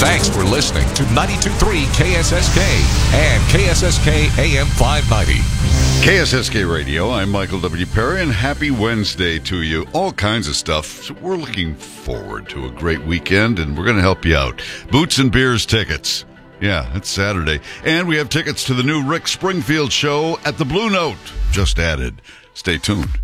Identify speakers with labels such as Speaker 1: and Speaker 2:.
Speaker 1: Thanks for listening to 92.3 KSSK and KSSK AM 590.
Speaker 2: KSSK Radio, I'm Michael W. Perry, and happy Wednesday to you. All kinds of stuff. So we're looking forward to a great weekend, and we're going to help you out. Boots and Beers tickets. Yeah, it's Saturday. And we have tickets to the new Rick Springfield show at the Blue Note. Just added. Stay tuned.